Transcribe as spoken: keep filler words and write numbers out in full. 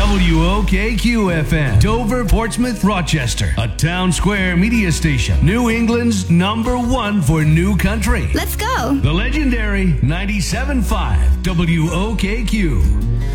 W O K Q F M, Dover, Portsmouth, Rochester, a town square media station. New England's number one for new country. Let's go. The legendary ninety-seven point five W O K Q.